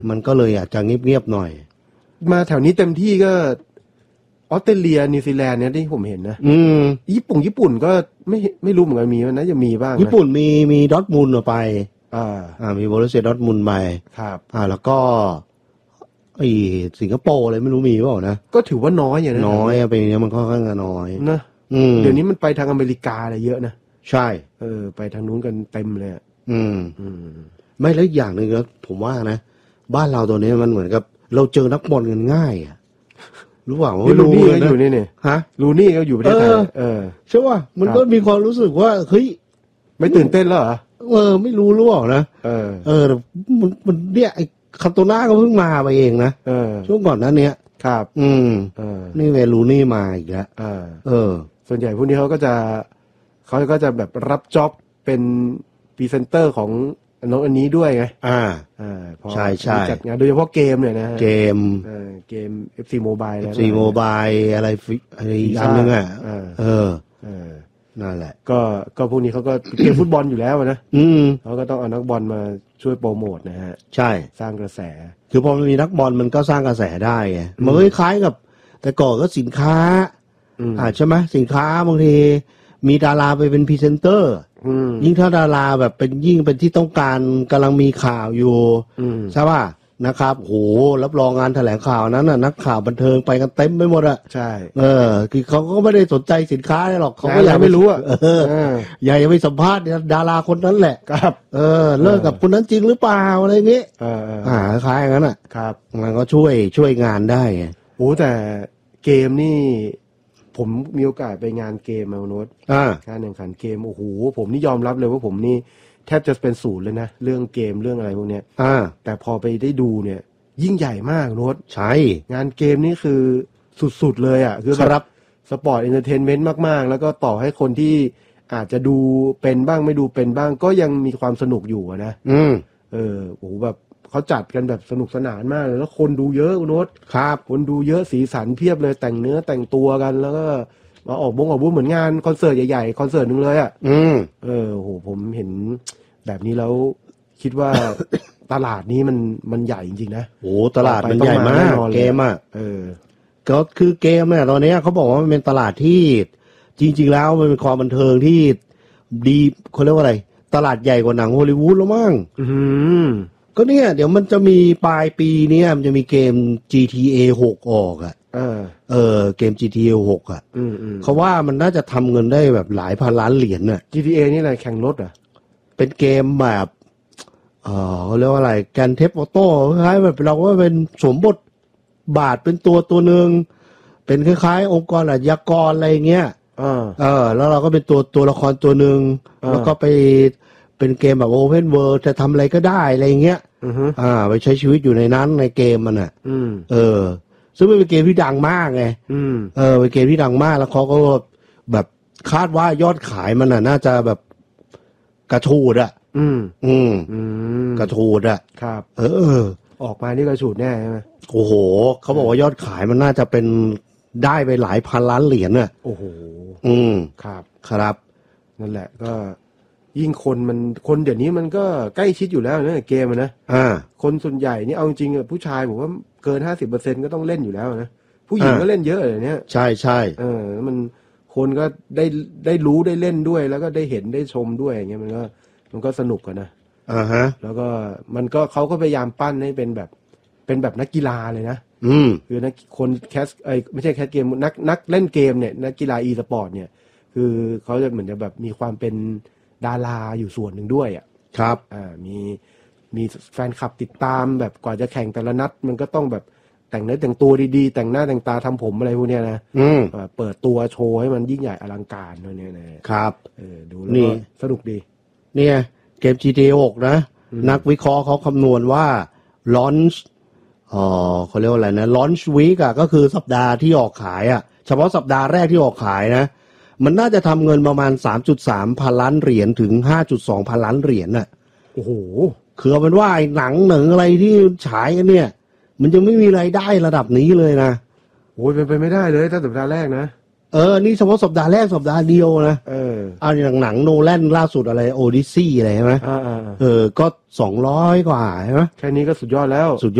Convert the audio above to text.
มันก็เลยอาจจะเงียบๆหน่อยมาแถวนี้เต็มที่ก็ออสเตรเลียนิวซีแลนด์เนี่ยที่ผมเห็นนะญี่ปุ่นก็ไม่รู้เหมือนกันมีมั้ยนะจะมีบ้างญี่ปุ่นมีดอร์ทมุนด์ไปมีโบรุสเซียดอร์ทมุนด์ไปครับแล้วก็สิงคโปร์อะไรไม่รู้มีเปล่านะก็ถือว่าน้อยอย่างนั้นน้อยไปเนี้ยมันค่อนข้างน้อยนะเดี๋ยวนี้มันไปทางอเมริกาอะไรเยอะนะใช่ไปทางนู้นกันเต็มเลยไม่แล้วอย่างนึงนะผมว่านะบ้านเราตัวนี้มันเหมือนกับเราเจอนักบอลกันง่ายอ่ะรู้เปล่าว่าลูนี่ก็อยู่นี่เนี่ยฮะลูนี่ก็อยู่ประเทศไทยใช่ป่ะมันก็มีความรู้สึกว่าเฮ้ยไม่ตื่นเต้นแล้วเหรอไม่รู้เปล่านะมันเนี่ยไอ้คาโตน่าก็เพิ่งมาไปเองนะช่วงก่อนนั้นเนี้ยครับนี่เวลูนี่มาอีกแล้วส่วนใหญ่พวกนี้เขาก็จะแบบรับจ็อบเป็นพรีเซนเตอร์ของน้องอันนี้ด้วยไงใช่ใช่จัดงานโดยเฉพาะเกมเนี่ยนะเกม FC Mobile แล้ว FC Mobile อะไรอีกอันนึงนั่นแหละก็พวกนี้เขาก็เกมฟุตบอลอยู่แล้วนะเขาก็ต้องเอานักบอลมาช่วยโปรโมทนะฮะใช่สร้างกระแสคือพอมันมีนักบอลมันก็สร้างกระแสได้ไงมันคล้ายๆกับแต่ก่อนก็สินค้าใช่ไหมสินค้าบางทีมีดาราไปเป็นพรีเซนเตอร์ยิ่งถ้าดาราแบบยิ่งเป็นที่ต้องการกำลังมีข่าวอยู่ใช่ป่ะนะครับโหรับรองงานแถลงข่าวนั้นน่ะนักข่าวบันเทิงไปกันเต็มไปหมดอ่ะใช่คือเขาก็ไม่ได้สนใจสินค้าหรอกเขาก็อยากไม่รู้อ่ะอยากจะไปสัมภาษณ์ดาราคนนั้นแหละครับเลิกกับคนนั้นจริงหรือเปล่าอะไรอย่างงี้คล้ายอย่างนั้นอ่ะครับมันก็ช่วยงานได้โอ้แต่เกมนี่ผมมีโอกาสไปงานเกมมาโน้ตการแข่งขันเกมโอ้โหผมนี่ยอมรับเลยว่าผมนี่แทบจะเป็นศูนย์เลยนะเรื่องเกมเรื่องอะไรพวกเนี้ยแต่พอไปได้ดูเนี่ยยิ่งใหญ่มากโน้ตใช่งานเกมนี่คือสุดๆเลยอ่ะคือแบบสปอร์ตเอนเตอร์เทนเมนต์มากๆแล้วก็ต่อให้คนที่อาจจะดูเป็นบ้างไม่ดูเป็นบ้างก็ยังมีความสนุกอยู่นะโอ้โหแบบเขาจัดกันแบบสนุกสนานมากเลยแล้วคนดูเยอะโน้ตครับคนดูเยอะสีสันเพียบเลยแต่งเนื้อแต่งตัวกันแล้วก็มาออกบู๊เหมือนงานคอนเสิร์ตใหญ่ๆคอนเสิร์ตนึงเลยอ่ะโหผมเห็นแบบนี้แล้วคิดว่า ตลาดนี้มันใหญ่จริงๆนะโอ้ตลาดมันใหญ่มากเกมอ่ะก็คือเกมเนี่ยตอนนี้เขาบอกว่ามันเป็นตลาดที่จริงๆแล้วมันเป็นความบันเทิงที่ดีเขาเรียกว่าอะไรตลาดใหญ่กว่าหนังฮอลลีวูดแล้วมั้งก็เนี่ยเดี๋ยวมันจะมีปลายปีนี้มันจะมีเกม GTA 6 ออกอ่ะเกม GTA 6 อ่ะเขาว่ามันน่าจะทำเงินได้แบบหลายพันล้านเหรียญน่ะ GTA นี่อะไรแข่งรถอ่ะเป็นเกมแบบเขาเรียกว่าอะไรแกนเทปออโต้คล้ายๆแบบเราว่าเป็นสวมบทบาทเป็นตัวหนึ่งเป็นคล้ายๆองค์กรอาชญากรอะไรเงี้ยแล้วเราก็เป็นตัวละครตัวหนึ่งแล้วก็ไปเป็นเกมแบบโอเพนเวิลด์จะทำอะไรก็ได้อะไรเงี้ยไปใช้ชีวิตอยู่ในนั้นในเกมมันอ่ะซึ่งเป็นเกมที่ดังมากไงเป็นเกมที่ดังมากแล้วเขาก็แบบคาดว่ายอดขายมันน่าจะแบบกระชูดอ่ะกระชูดอ่ะครับออกมานี่กระชูดแน่ใช่ไหมโอ้โหเขาบอกว่ายอดขายมันน่าจะเป็นได้ไปหลายพันล้านเหรียญน่ะโอ้โหครับนั่นแหละก็ยิ่งคนเดี๋ยวนี้มันก็ใกล้ชิดอยู่แล้วนะเกมนะคนส่วนใหญ่นี่เอาจริงๆผู้ชายผมว่าเกิน 50% ก็ต้องเล่นอยู่แล้วนะผู้หญิงก็เล่นเยอะเลยเนี่ยใช่มันคนก็ได้รู้ได้เล่นด้วยแล้วก็ได้เห็นได้ชมด้วยอย่างเงี้ยมันก็สนุกกันนะแล้วก็เขาก็พยายามปั้นให้เป็นแบบนักกีฬาเลยนะคือนักคนไม่ใช่แคสเกมนักเล่นเกมเนี่ยนักกีฬาอีสปอร์ตเนี่ยคือเขาจะเหมือนจะแบบมีความเป็นดาราอยู่ส่วนหนึ่งด้วยอ่ะครับมีแฟนคลับติดตามแบบกว่าจะแข่งแต่ละนัดมันก็ต้องแบบแต่งเนื้อแต่งตัวดีๆแต่งหน้าแต่งตาทำผมอะไรพวกเนี้ยนะเปิดตัวโชว์ให้มันยิ่งใหญ่อลังการอะไรเนี้ยนะครับดูแล้วก็สนุกดีเนี่ยเกม GTA 6 นะนักวิเคราะห์เขาคำนวณว่าลอนช์เขาเรียกว่าอะไรนะลอนช์วีคอ่ะก็คือสัปดาห์ที่ออกขายอ่ะเฉพาะสัปดาห์แรกที่ออกขายนะมันน่าจะทำเงินประมาณ 3.3 พันล้านเหรียญถึง 5.2 พันล้านเหรียญน่ะโอ้โหคือเอาเป็นว่าไอ้หนังอะไรที่ฉายกันเนี่ยมันจะไม่มีรายได้ระดับนี้เลยนะโอ้ยเป็นไปไม่ได้เลยถ้าสัปดาห์แรกนะนี่เฉพาะสัปดาห์แรกสัปดาห์เดียวนะอย่างหนังโนแลนล่าสุดอะไรโอดิซี่อะไรใช่ไหมก็200 กว่าใช่ไหมแค่นี้ก็สุดยอดแล้วสุด